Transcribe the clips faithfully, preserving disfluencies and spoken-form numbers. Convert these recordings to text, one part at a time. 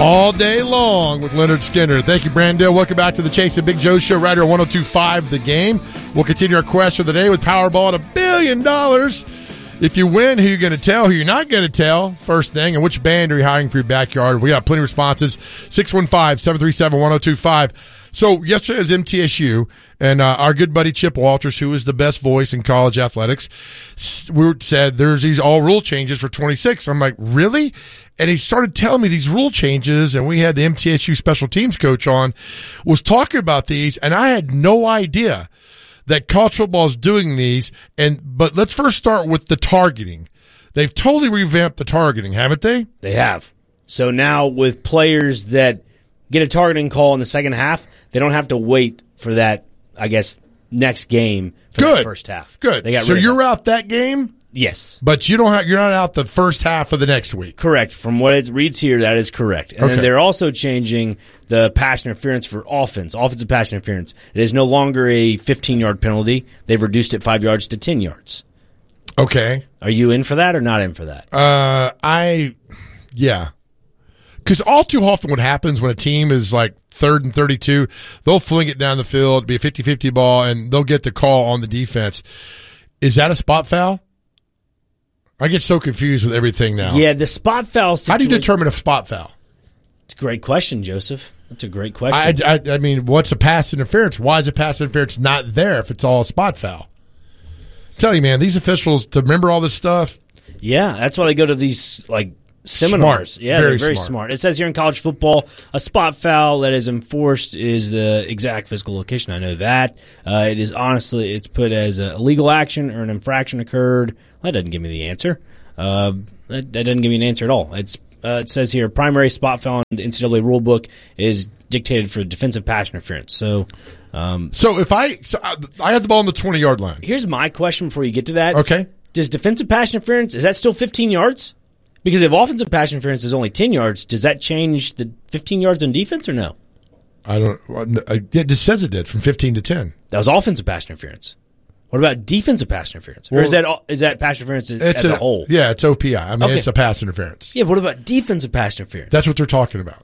all day long with Leonard Skinner. Thank you, Brandel. Welcome back to the Chase and Big Joe Show right here on one oh two point five The Game. We'll continue our quest of the day with Powerball at a billion dollars. If you win, who you're going to tell, who you're not going to tell, first thing, and which band are you hiring for your backyard? We got plenty of responses. six one five, seven three seven, one oh two five. So yesterday was M T S U, and uh, our good buddy Chip Walters, who is the best voice in college athletics, we said there's these all rule changes for twenty-six. I'm like, really? And he started telling me these rule changes, and we had the M T S U special teams coach on, was talking about these, and I had no idea that college football is doing these. And but let's first start with the targeting. They've totally revamped the targeting, haven't they? They have. So now with players that get a targeting call in the second half, they don't have to wait for that, I guess, next game for Good. the first half. Good. They got so rid of you're that. out that game? Yes. But you don't have, you're not out the first half of the next week. Correct. From what it reads here, that is correct. And Okay. then they're also changing the pass interference for offense, offensive pass interference. It is no longer a fifteen-yard penalty. They've reduced it five yards to ten yards. Okay. Are you in for that or not in for that? Uh, I, yeah. Because all too often what happens when a team is like third and thirty-two, they'll fling it down the field, be a fifty-fifty ball, and they'll get the call on the defense. Is that a spot foul? I get so confused with everything now. Yeah, the spot foul situation. How do you determine a spot foul? It's a great question, Joseph. That's a great question. I, I, I mean, what's a pass interference? Why is a pass interference not there if it's all a spot foul? I tell you, man, these officials, to remember all this stuff. Yeah, that's why they go to these like seminars. Smart. Yeah, Very they're very smart. smart. It says here in college football, a spot foul that is enforced is the exact physical location. I know that. Uh, it is honestly, it's put as a legal action or an infraction occurred. That doesn't give me the answer. Uh, that, that doesn't give me an answer at all. It's uh, it says here, primary spot foul in the N C double A rule book is dictated for defensive pass interference. So, um, So if I, so I, I have the ball on the twenty-yard line. here's my question before you get to that. Okay. Does defensive pass interference, is that still fifteen yards? Because if offensive pass interference is only ten yards, does that change the fifteen yards on defense or no? I don't, I, it just says it did from fifteen to ten. That was offensive pass interference. What about defensive pass interference? Or is that is that pass interference as, It's as a, whole? Yeah, it's O P I. I mean, Okay. it's a pass interference. Yeah, but what about defensive pass interference? That's what they're talking about.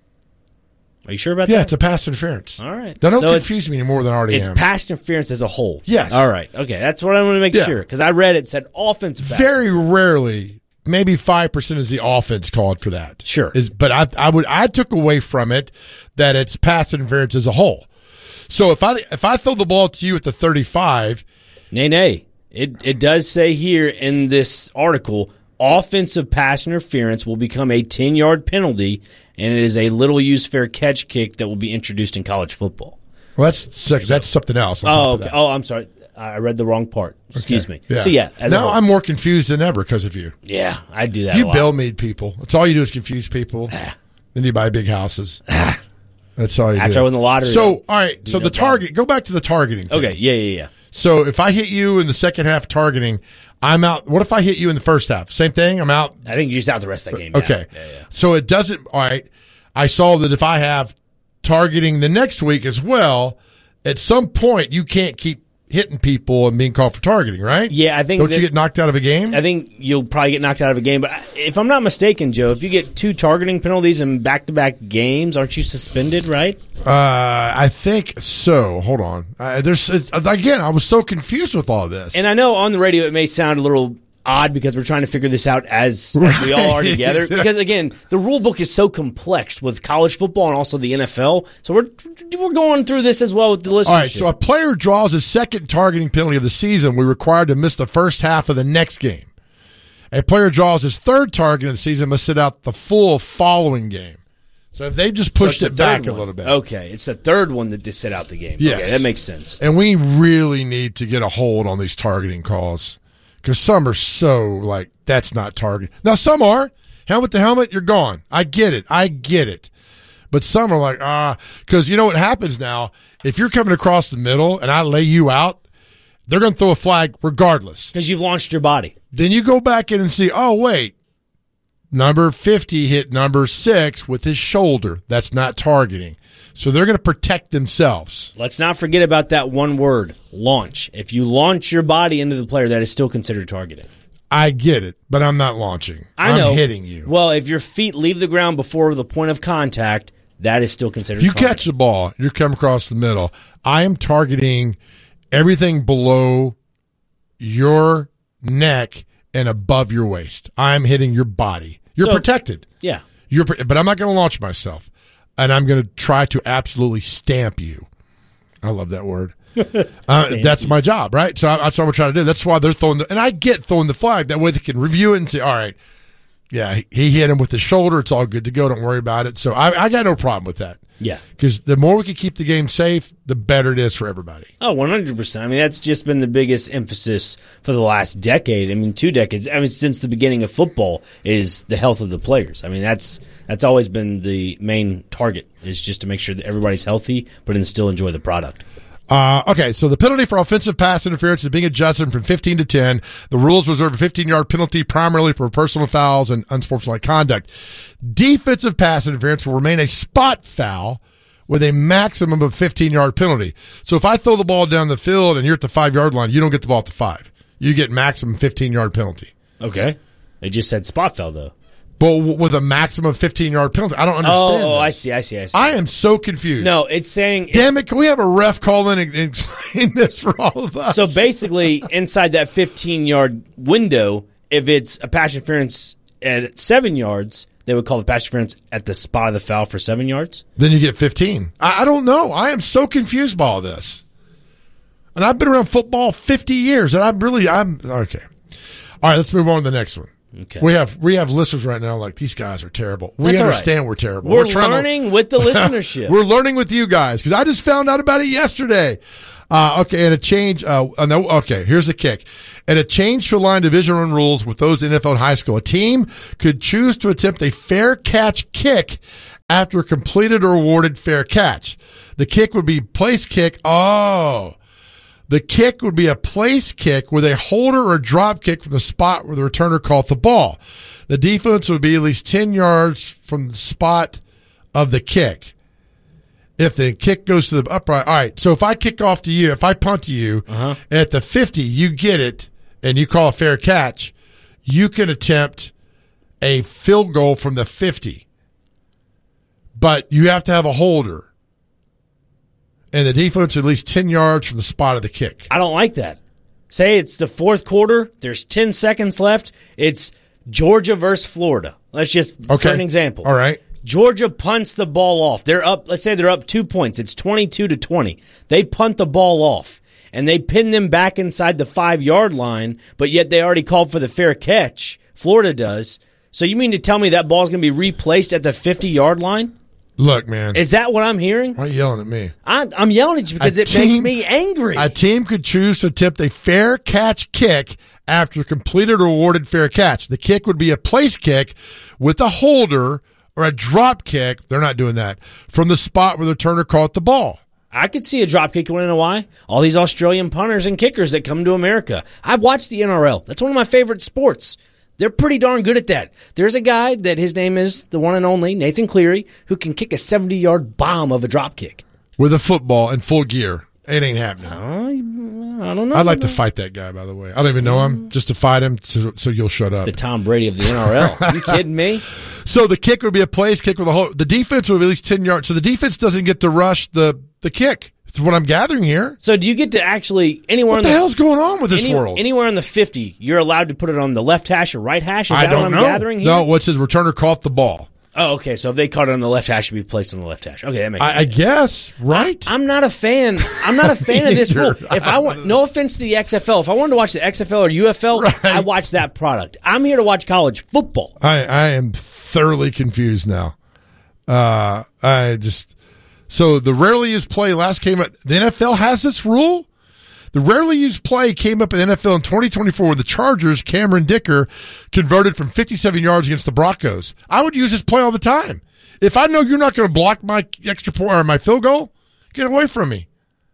Are you sure about Yeah, that? it's a pass interference. All right. Now, don't So it's- confuse me any more than I already It's am. pass interference as a whole. Yes. All right. Okay, that's what I want to make Yeah. sure. Because I read it said offensive pass. Very rarely, maybe five percent is the offense called for that. Sure. Is But I, I would, I took away from it that it's pass interference as a whole. So if I if I throw the ball to you at the thirty-five, Nay, nay. It it does say here in this article, offensive pass interference will become a ten-yard penalty, and it is a little-used fair catch kick that will be introduced in college football. well, that's that's something else. on top Oh, of okay. that. oh, I'm sorry. I read the wrong part. Excuse Okay. me. So, yeah. As a now whole. I'm more confused than ever because of you. Yeah, I do that a You lot. bill mead people. That's all you do is confuse people. Then you buy big houses. That's all you After do. I win the lottery, So, I'll all right. So no the problem. target. Go back to the targeting. thing. Okay, yeah, yeah, yeah. So if I hit you in the second half targeting, I'm out. What if I hit you in the first half? Same thing. I'm out. I think you're just out the rest of that game. yeah. Okay. Yeah, yeah. So it doesn't. All right. I saw that if I have targeting the next week as well, at some point you can't keep hitting people and being called for targeting, right? Yeah, I think Don't that- you get knocked out of a game? I think you'll probably get knocked out of a game. But if I'm not mistaken, Joe, if you get two targeting penalties in back-to-back games, aren't you suspended, right? Uh, I think so. Hold on. Uh, there's it's, again. I was so confused with all this. And I know on the radio it may sound a little odd because we're trying to figure this out as, as we all are together. Because again, the rule book is so complex with college football and also the N F L. So we're we're going through this as well with the listeners. All right, so a player draws his second targeting penalty of the season. We're required to miss the first half of the next game. A player draws his third target of the season, must sit out the full following game. So if they just pushed So it it's the third back a one. little bit. Okay, it's the third one that they sit out the game. Yes. Okay, that makes sense. And we really need to get a hold on these targeting calls because some are so like, that's not target. Now, some are. Helmet to helmet, you're gone. I get it. I get it. But some are like, ah, because you know what happens now? If you're coming across the middle and I lay you out, they're going to throw a flag regardless. Because you've launched your body. Then you go back in and see, oh, wait, number fifty hit number six with his shoulder. That's not targeting. So they're going to protect themselves. Let's not forget about that one word, launch. If you launch your body into the player, that is still considered targeting. I get it, but I'm not launching. I know. I'm hitting you. Well, if your feet leave the ground before the point of contact, that is still considered If you targeting. catch the ball, you come across the middle, I am targeting everything below your neck and above your waist. I'm hitting your body. You're So- protected. Yeah. You're, but I'm not going to launch myself, and I'm going to try to absolutely stamp you. I love that word. uh, that's my job, right? So that's what we're trying to do. That's why they're throwing the, and I get throwing the flag. That way they can review it and say, all right, yeah, he, he hit him with his shoulder. It's all good to go. Don't worry about it. So I, I got no problem with that. Yeah. Because the more we can keep the game safe, the better it is for everybody. Oh, one hundred percent. I mean, that's just been the biggest emphasis for the last decade. I mean, two decades. I mean, since the beginning of football is the health of the players. I mean, that's that's always been the main target, is just to make sure that everybody's healthy, but then still enjoy the product. Uh, okay, so the penalty for offensive pass interference is being adjusted from fifteen to ten. The rules reserve a fifteen-yard penalty primarily for personal fouls and unsportsmanlike conduct. Defensive pass interference will remain a spot foul with a maximum of fifteen-yard penalty. So if I throw the ball down the field and you're at the five-yard line, you don't get the ball at the five. You get maximum fifteen-yard penalty. Okay. It just said spot foul, though. But w- with a maximum of fifteen-yard penalty. I don't understand Oh, oh this. I see, I see, I see. I am so confused. No, it's saying... Damn it, can we have a ref call in and, and explain this for all of us? So basically, inside that fifteen-yard window, if it's a pass interference at seven yards, they would call the pass interference at the spot of the foul for seven yards? Then you get fifteen. I, I don't know. I am so confused by all this. And I've been around football fifty years, and I'm really, I'm, okay. All right, let's move on to the next one. Okay. We have we have listeners right now like, these guys are terrible. We That's all right. understand we're terrible. We're, trying to- learning with the listenership. We're learning with you guys because I just found out about it yesterday. Uh, okay, and a change. Uh, uh, no, okay, here's the kick. And a change to align Division One rules with those in N F L and high school. A team could choose to attempt a fair catch kick after a completed or awarded fair catch. The kick would be place kick. Oh. The kick would be a place kick with a holder or drop kick from the spot where the returner caught the ball. The defense would be at least ten yards from the spot of the kick. If the kick goes to the upright, all right. So if I kick off to you, if I punt to you Uh-huh. at the fifty, you get it, and you call a fair catch, you can attempt a field goal from the fifty. But you have to have a holder. And the defense at least ten yards from the spot of the kick. I don't like that. Say it's the fourth quarter. There's ten seconds left. It's Georgia versus Florida. Let's just, Okay. for an example. All right. Georgia punts the ball off. They're up, let's say they're up two points. It's twenty-two to twenty. They punt the ball off, and they pin them back inside the five-yard line, but yet they already called for the fair catch. Florida does. So you mean to tell me that ball's going to be replaced at the fifty-yard line? Look, man. Is that what I'm hearing? Why are you yelling at me? I, I'm yelling at you because A it makes team- me angry. A team could choose to attempt a fair catch kick after completed or awarded fair catch. The kick would be a place kick with a holder or a drop kick. They're not doing that. From the spot where the returner caught the ball. I could see a drop kick. You want to know why? All these Australian punters and kickers that come to America. I've watched the N R L. That's one of my favorite sports. They're pretty darn good at that. There's a guy that his name is the one and only Nathan Cleary who can kick a seventy-yard bomb of a drop kick. With a football in full gear. It ain't happening. Uh, I don't know. I'd like to fight that guy, by the way. I don't even know him. Just to fight him so, so you'll shut up. the Tom Brady of the N R L. You kidding me? So the kick would be a place kick with a whole. The defense would be at least ten yards. So the defense doesn't get to rush the, the kick. That's what I'm gathering here. So do you get to actually anywhere What in the the hell's going on with this any- world? anywhere in the fifty, you're allowed to put it on the left hash or right hash? Is I that don't what I'm know. gathering here? No, what says returner caught the ball. Oh, okay. So if they caught it on the left hash, it should be placed on the left hash. Okay, that makes sense. I, I guess, right? I'm not a fan. I'm not a fan of this neither. rule. If I want, no offense to the X F L, if I wanted to watch the X F L or U F L, Right. I watch that product. I'm here to watch college football. I, I am thoroughly confused now. Uh, I just so the rarely used play last came up. The N F L has this rule. The rarely used play came up in the N F L in twenty twenty-four when the Chargers, Cameron Dicker, converted from fifty-seven yards against the Broncos. I would use this play all the time. If I know you're not going to block my extra point or my field goal, get away from me.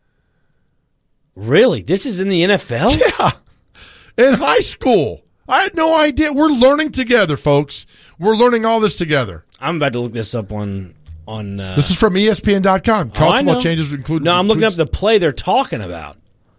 Really? This is in the N F L? Yeah. In high school. I had no idea. We're learning together, folks. We're learning all this together. I'm about to look this up on on. Uh, This is from E S P N dot com. oh, I College football know. changes include. No, I'm looking up includes- the play they're talking about.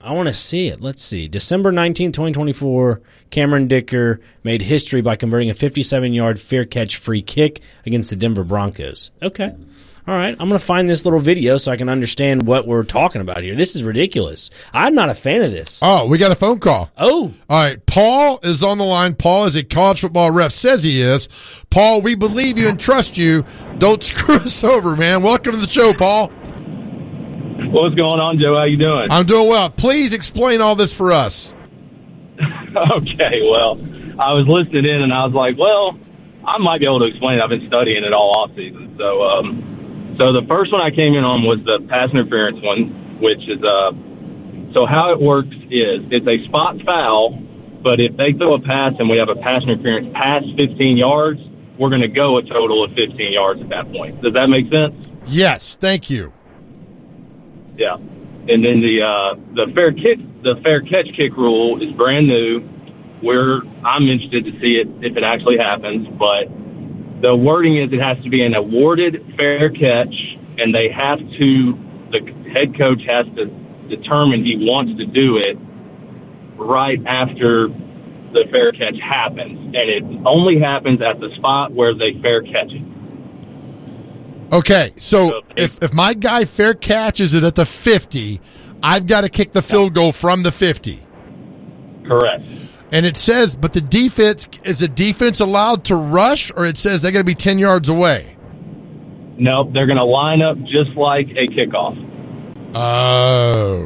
I want to see it. Let's see. December nineteenth, twenty twenty-four, Cameron Dicker made history by converting a fifty-seven-yard fair catch free kick against the Denver Broncos. Okay. All right. I'm going to find this little video so I can understand what we're talking about here. This is ridiculous. I'm not a fan of this. Oh, we got a phone call. Oh. All right. Paul is on the line. Paul is a college football ref. Says he is. Paul, we believe you and trust you. Don't screw us over, man. Welcome to the show, Paul. What's going on, Joe? How you doing? I'm doing well. Please explain all this for us. Okay, well, I was listening in, and I was like, well, I might be able to explain it. I've been studying it all offseason. So um, so the first one I came in on was the pass interference one, which is uh, so how it works is it's a spot foul, but if they throw a pass and we have a pass interference past fifteen yards, we're going to go a total of fifteen yards at that point. Does that make sense? Yes, thank you. Yeah, and then the uh, the fair kick, the fair catch kick rule is brand new. We're I'm interested to see it if it actually happens, but the wording is it has to be an awarded fair catch, and they have to. The head coach has to determine he wants to do it right after the fair catch happens, and it only happens at the spot where they fair catch it. Okay, so if, if my guy fair catches it at the fifty, I've got to kick the field goal from the fifty. Correct. And it says, but the defense, is the defense allowed to rush, or it says they got to be ten yards away? Nope, they're going to line up just like a kickoff. Oh.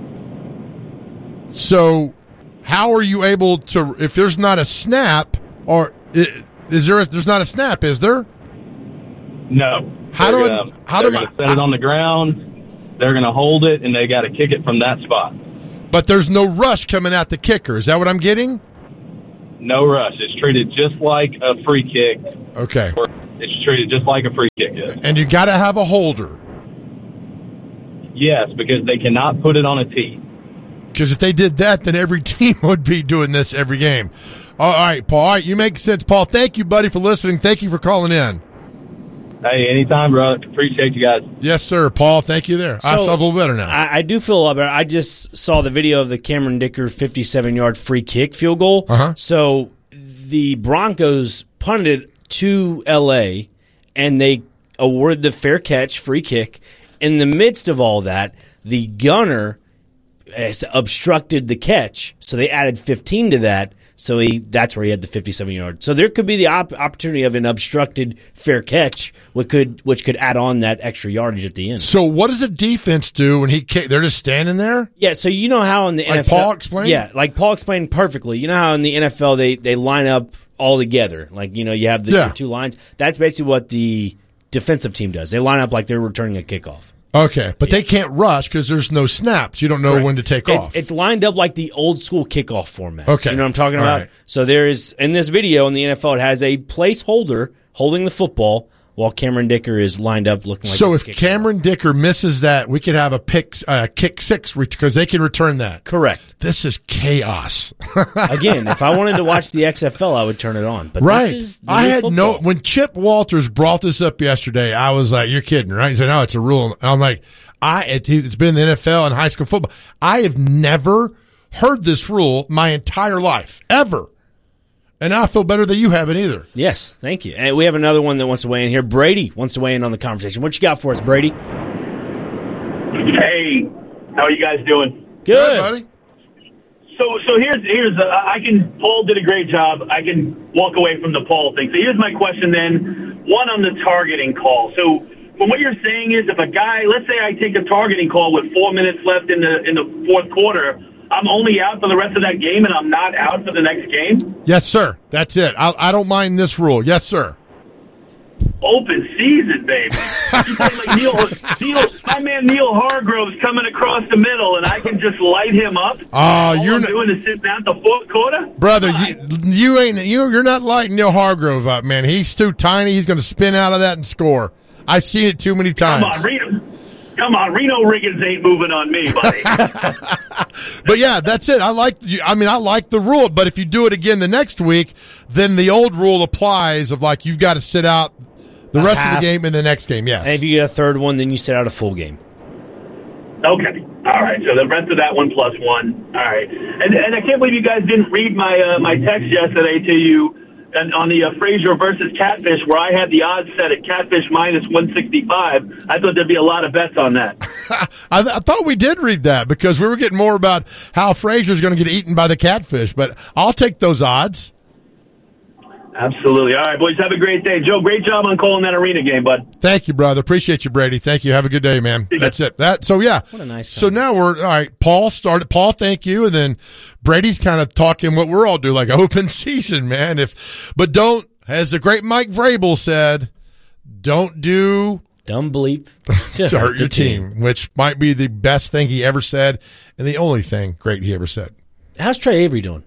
So how are you able to, if there's not a snap, or is there, a, there's not a snap, is there? No. How they're do gonna, I, how they're do I, gonna set it on the ground, they're going to hold it, and they got to kick it from that spot. But there's no rush coming at the kicker. Is that what I'm getting? No rush. It's treated just like a free kick. Okay. Or it's treated just like a free kick is. And you got to have a holder. Yes, because they cannot put it on a tee. Because if they did that, then every team would be doing this every game. All right, Paul. All right, you make sense. Paul, thank you, buddy, for listening. Thank you for calling in. Hey, anytime, bro. Appreciate you guys. Yes, sir. Paul, thank you there. So, I feel a little better now. I, I do feel a lot better. I just saw the video of the Cameron Dicker fifty-seven-yard free kick field goal. Uh-huh. So the Broncos punted to L A, and they awarded the fair catch free kick. In the midst of all that, the gunner has obstructed the catch, so they added fifteen to that. So he that's where he had the fifty-seven yard. So there could be the op- opportunity of an obstructed fair catch, which could which could add on that extra yardage at the end. So what does a defense do when he kick? They're just standing there? Yeah, so you know how in the like N F L, Paul explained? Yeah, like Paul explained perfectly. You know how in the N F L they, they line up all together. Like, you know, you have the yeah. two lines. That's basically what the defensive team does. They line up like they're returning a kickoff. Okay, but yeah. they can't rush because there's no snaps. You don't know Correct. when to take it, off. It's lined up like the old school kickoff format. Okay. You know what I'm talking All about? right. So there is, in this video in the N F L, it has a placeholder holding the football while Cameron Dicker is lined up looking like So if kickoff. Cameron Dicker misses that, we could have a pick, uh, kick six because they can return that. Correct. This is chaos. Again, if I wanted to watch the X F L, I would turn it on. But right. this is the I had football. no, when Chip Walters brought this up yesterday, I was like, you're kidding, right? He said, no, it's a rule. And I'm like, I, it, it's been in the N F L and high school football. I have never heard this rule my entire life, ever. And I feel better that you haven't either. Yes, thank you. And we have another one that wants to weigh in here. Brady wants to weigh in on the conversation. What you got for us, Brady? Hey, how are you guys doing? Good, Good buddy. So, so here's here's uh, I can Paul did a great job. I can walk away from the Paul thing. So here's my question then. One on the targeting call. So, from what you're saying is, if a guy, let's say I take a targeting call with four minutes left in the in the fourth quarter, I'm only out for the rest of that game, and I'm not out for the next game? Yes, sir. That's it. I, I don't mind this rule. Yes, sir. Open season, baby. You say like Neil, Neil, my man Neil Hargrove's coming across the middle, and I can just light him up. Oh, All you're I'm not, doing is sitting out the fourth quarter, brother. You, you ain't you. You're not lighting Neil Hargrove up, man. He's too tiny. He's going to spin out of that and score. I've seen it too many times. Come on, Reno. Come on, Reno Riggins ain't moving on me, buddy. But yeah, that's it. I like. I mean, I like the rule. But if you do it again the next week, then the old rule applies of like you've got to sit out the A rest half. of the game in the next game. Yes. And if you get a third one, then you sit out a full game. Okay. All right, so the rest of that one plus one. All right, and and I can't believe you guys didn't read my uh, my text yesterday to you and on the uh, Frazier versus Catfish, where I had the odds set at Catfish minus one sixty-five. I thought there'd be a lot of bets on that. I, th- I thought we did read that because we were getting more about how Frazier's going to get eaten by the catfish, but I'll take those odds. Absolutely. All right, boys, have a great day. Joe, great job on calling that arena game, bud. Thank you, brother. Appreciate you, Brady. Thank you. Have a good day, man. That's it. That so yeah. What a nice So time. now we're all right. Paul started. Paul, thank you, and then Brady's kind of talking what we're all doing, like open season, man. If but don't, as the great Mike Vrabel said, don't do Dumb bleep to hurt your team, which might be the best thing he ever said and the only thing great he ever said. How's Trey Avery doing?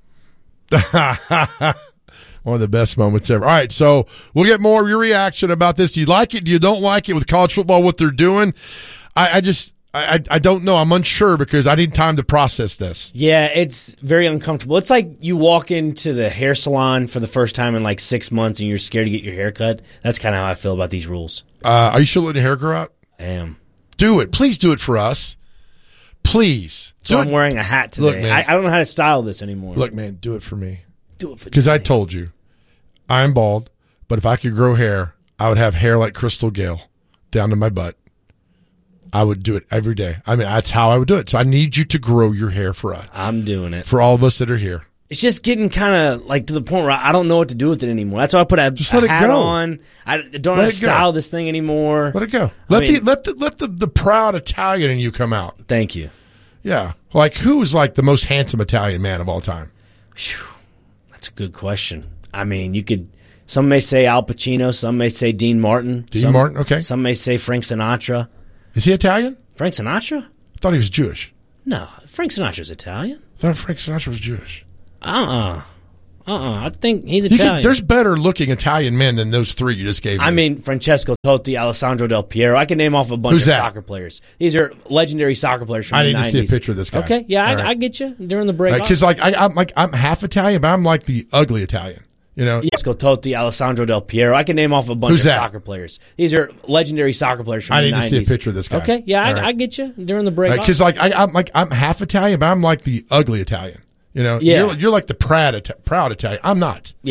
One of the best moments ever. All right, so we'll get more of your reaction about this. Do you like it? Do you don't like it with college football, what they're doing? I, I just I, I don't know. I'm unsure because I need time to process this. Yeah, it's very uncomfortable. It's like you walk into the hair salon for the first time in like six months and you're scared to get your hair cut. That's kind of how I feel about these rules. Uh, are you still letting your hair grow out? I am. Do it. Please do it for us. Please. So do I'm it. wearing a hat today. Look, man. I, I don't know how to style this anymore. Look, man, do it for me. Do it for Because I Jimmy. told you, I'm bald, but if I could grow hair, I would have hair like Crystal Gale down to my butt. I would do it every day. I mean, that's how I would do it. So I need you to grow your hair for us, I'm doing it. for all of us that are here. It's just getting kind of like to the point where I don't know what to do with it anymore. That's why I put a, Just a let it hat go. on. I don't know Let how to it go. style this thing anymore. Let it go. I Let mean- the let the let the, the proud Italian in you come out. Thank you. Yeah, like who is like the most handsome Italian man of all time? Whew. That's a good question. I mean, you could. Some may say Al Pacino. Some may say Dean Martin. Dean some, Martin, okay. Some may say Frank Sinatra. Is he Italian? Frank Sinatra? I thought he was Jewish. No, Frank Sinatra's Italian. I thought Frank Sinatra was Jewish. Uh-uh. Uh-uh. I think he's You Italian. can, there's better looking Italian men than those three you just gave me. I mean, Francesco Totti, Alessandro Del Piero. I can name off a bunch Who's of that? soccer players. These are legendary soccer players from I the need to nineties. see a picture of this guy. Okay, yeah, I, All right. I get you during the break. Because like I, I'm like I'm half Italian, but I'm like the ugly Italian. You know, Francesco Totti, Alessandro Del Piero. I can name off a bunch Who's of that? soccer players. These are legendary soccer players from I the need to nineties. see a picture of this guy. Okay, yeah, I, All right. I get you during the break. Because like I, I'm like I'm half Italian, but I'm like the ugly Italian. You know, Yeah. you're, you're like the proud Ita- proud Italian. I'm not.